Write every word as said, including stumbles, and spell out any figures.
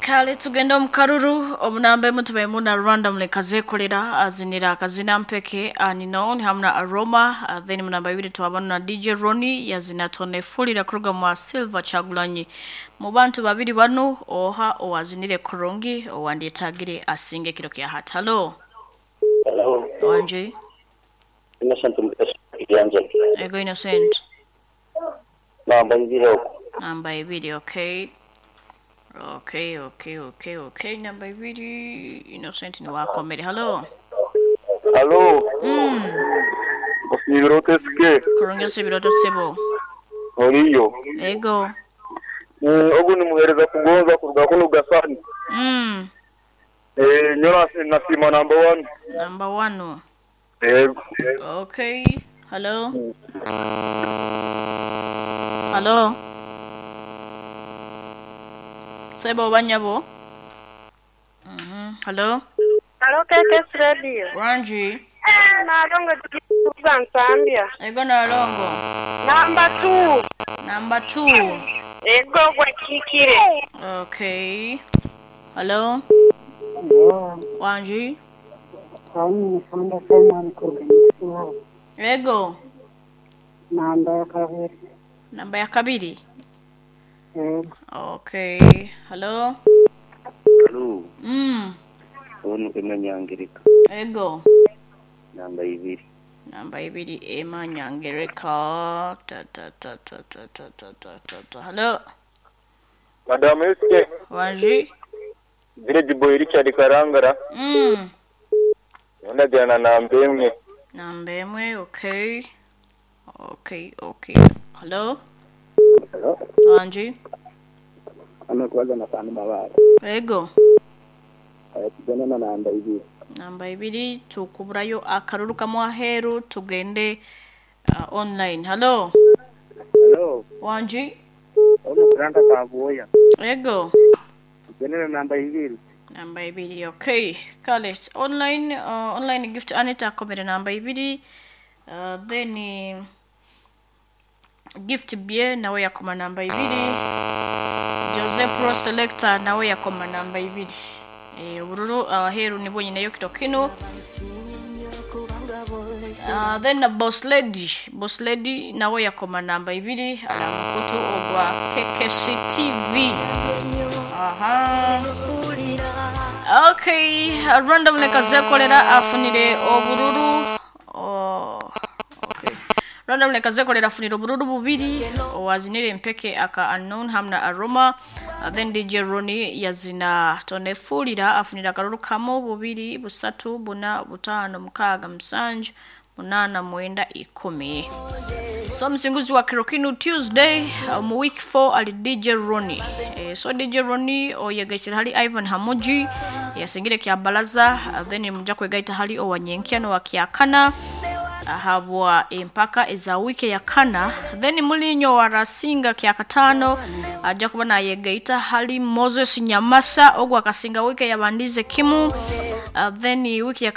Kale tugenda mukaruru omunambe mutube muna randomly kazekolera azinira kazina mpeke unknown hamna aroma uh, then munamba ibiri twabana na D J Ronnie yazina tone fulira kuruga mwa Silver Chagulanyi mu bantu babiri bano oha owazinire kurungi owanditagire asinge kiro kya hatalo. Hello. Wanje. Innocent Mbiyanjel. Ego Innocent. Namba ibiri. Namba ibiri, okay. Okay, okay, okay, okay. Namba ibiri Innocent ni wakomere. Hello. Hello. Mm. Bosibirote ske. Kurungi sibirote sebo. Oriyo. Ego. Mm, ogu ni muhereza kugonza kuruga kuno gasani. Mm. Eh, nyora nasima number one. Number one. Eh. Okay. Hello. Hello. Sebo banyabo. Mhm. Hello. Hello, Keke Radio. Ranji. Na longo tukiza Nsambia. Ego na longo. Number two. Number two. Ego kwa kikire. Okay. Hello. Hello. Ranji. Kami kama sema nikurugenzi. Ego. Namba ya kabiri. Namba ya kabiri. Eh, Okay. Hello. Hello. Mm. Onu kemenyangirika. Ego. Namba ibiri. Namba ibiri Emma Nyangereka. Ta ta ta ta ta ta ta ta ta ta. Hello. Madam Eske. Ranji. Village boy Richard Karangara. Mm. Nenda jana namba imwe. Namba imwe, okay. Okay, okay. Hello. Hello. Ranji. Ano kwaza na sana baba. Ego. Eh, tujana na namba ibiri. Namba ibiri tukuburayo akaruru kamwaheru tugende uh, online. Hello. Hello. Wanji. Ono granta kabuoya. Ego. Tujana na namba ibiri. Namba ibiri, okay. Kale online uh, online gift Anita komere namba ibiri. Uh, then uh, gift bie nawe yakoma namba ibiri. Joseph Pro Selector nawe yakoma namba ibiri. Eh ururu uh, heru nibonye nayo kitokino. Uh, then uh, boss lady, boss lady nawe yakoma namba ibiri alamukutu ogwa K K C T V. Aha. Okay, uh, random leka zekolera afunire obururu. Oh, okay. Random leka zekolera afunire obururu bubiri owazinire mpeke aka unknown hamna aroma. Uh, then D J Ronnie yazina tone fulira afunira karuru kamo bubiri busatu buna butano mukaga msanju munana mwenda ikumi. So msinguzi wa Kirokinu Tuesday uh, mu week four ali D J Ronnie. Eh, so D J Ronnie oyegechira hali Ivan Hamoji yasingire kya balaza uh, then mja kwegaita hali owanyenkiano wa kiakana uh, habwa empaka eza wiki ya kana then mulinyo warasinga kya katano aja uh, kubana yegaita hali Moses Nyamasa ogwa kasinga wiki ya bandize kimu uh, then wiki ya